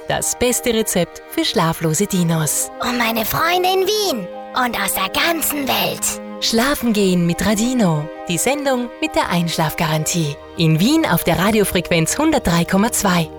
Das beste Rezept für schlaflose Dinos. Und meine Freunde in Wien und aus der ganzen Welt. Schlafen gehen mit Radino. Die Sendung mit der Einschlafgarantie. In Wien auf der Radiofrequenz 103,2.